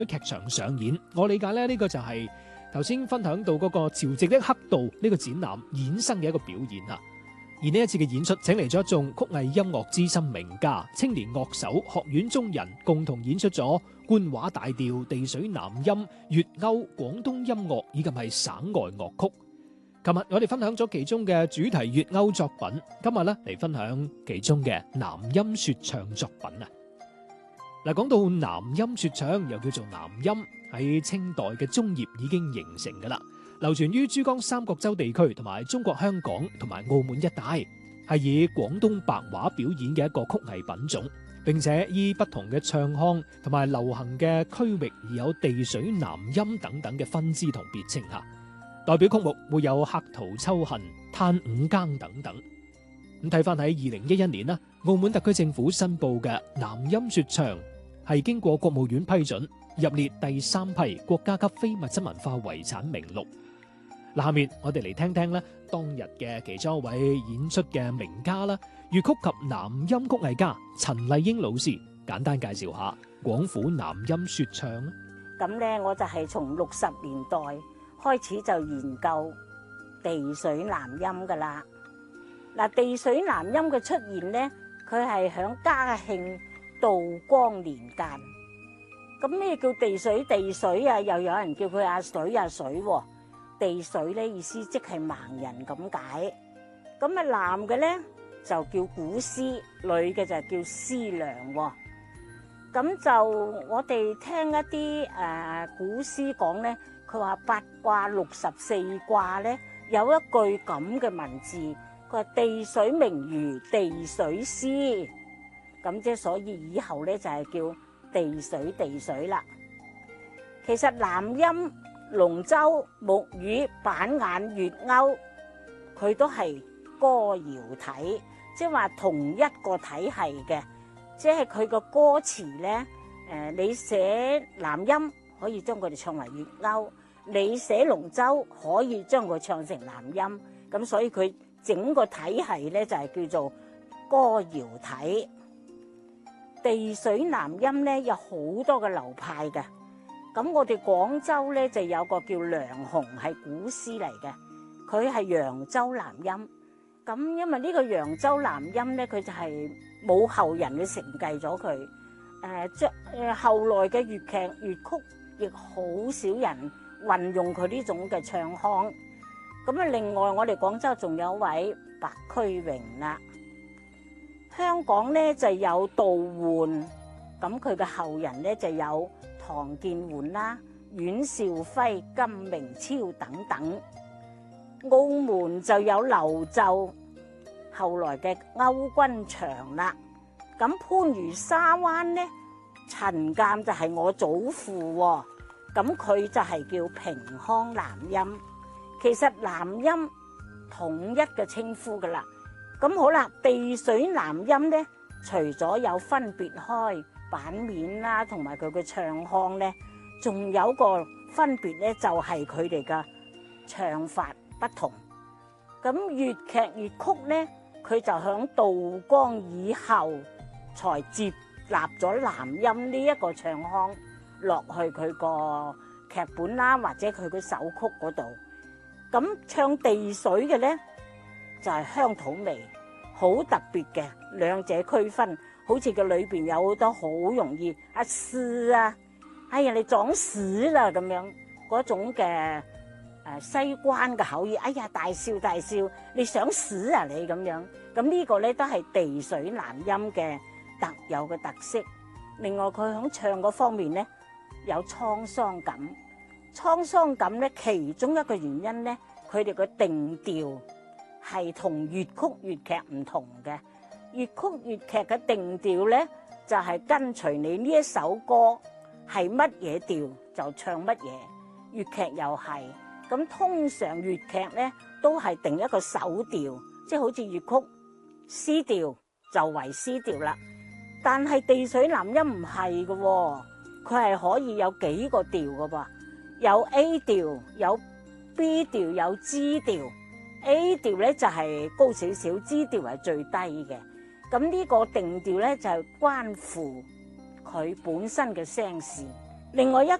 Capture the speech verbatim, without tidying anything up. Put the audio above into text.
劇場上演。我理解咧，呢個就係頭先分享到嗰個潮汐的黑道呢個展覽衍生嘅一個表演啊。而呢一次嘅演出，請嚟咗一眾曲藝音樂資深名家、青年樂手、學院中人，共同演出咗官話大調、地水南音、粵謳、廣東音樂以及係省外樂曲。琴日我哋分享咗其中嘅主題粵謳作品，今日咧嚟分享其中嘅南音說唱作品啊！嗱，講到南音說唱，又叫做南音，喺清代嘅中葉已經形成噶啦，流傳於珠江三角洲地區同埋中國香港同埋澳門一帶，係以廣東白話表演嘅一個曲藝品種，並且依不同嘅唱腔同埋流行嘅區域而有地水南音等等嘅分支同別稱吓。代表曲目會有客途秋恨、嘆五更等等。咁睇翻喺二零一一年啦，澳門特區政府申報嘅南音說唱係經過國務院批准入列第三批國家級非物質文化遺產名錄。嗱，下面我哋嚟聽聽咧當日嘅其中一位演出嘅名家啦，粵曲及南音曲藝家陳麗英老師，簡單介紹下廣府南音說唱啦。 咁咧，我就係從六十年代開始就研究地水南音噶啦。嗱，地水南音嘅出現咧，佢係響嘉慶道光年間。咁咩叫地水？地水啊，又有人叫佢阿水阿水喎。地水咧意思即係盲人咁解。咁啊男嘅咧就叫古詩，女嘅就叫師娘喎。咁就我哋聽一啲誒古詩講咧，佢話八卦六十四卦咧有一句咁嘅文字，佢話地水明如地水師，咁即係所以以後咧就係叫地水地水啦。其實南音、龍舟、木魚、板眼、粵謳，佢都係歌謠體，即係話同一個體系嘅。即係佢個歌詞咧，誒，你寫南音可以將佢哋唱為粵謳，你寫龍舟可以將佢唱成南音，咁所以佢整個體系咧就係叫做歌謠體。地水南音咧有好多嘅流派嘅，咁我哋廣州咧就有個叫梁鴻，係古詩嚟嘅，佢係揚州南音。咁因為呢個揚州南音咧，佢就係冇後人去承繼咗佢。誒，將誒後來嘅粵劇粵曲亦好少人運用佢呢種嘅唱腔。咁啊，另外我哋廣州仲有位白駒榮啦。香港咧就有杜煥，咁佢嘅後人咧就有唐建煥啦、阮兆輝、金明超等等。澳門就有劉奏，後來嘅歐君祥啦。咁番禺沙灣咧，陳鑑就係我祖父喎，咁佢就係叫平腔南音。其實南音統一嘅稱呼噶啦。咁好啦，地水南音咧，除咗有分別開版面啦，同埋佢嘅唱腔咧，仲有個分別咧，就係佢哋嘅唱法不同。咁粵劇粵曲咧，佢就響道光以後才接納咗南音呢一個唱腔落去佢個劇本啦，或者佢嘅首曲嗰度。咁唱地水嘅咧，就係鄉土味，好特別嘅，兩者區分。好似個裏邊有好多好容易啊屎啊，哎呀你撞屎啦咁樣嗰種嘅誒西關嘅口語，哎呀大笑大笑，你想死啊你咁樣。咁呢個咧都係地水南音嘅特有嘅特色。另外佢響唱嗰方面咧有滄桑感，滄桑感咧其中一個原因咧，佢哋個定調係同粵曲粵劇唔同嘅。粵曲粵劇嘅定調咧就係跟隨你呢一首歌係乜嘢調就唱乜嘢，粵劇又係。咁通常粵劇咧都係定一個首調，即係好似粵曲 C 調就為 C 調啦。但係地水南音唔係嘅，佢係可以有幾個調嘅噃，有 A 調、有 B 調、有 G 調。A 調咧就係高少少，G 調係最低嘅。咁呢個定調咧就係關乎佢本身嘅聲線。 另外一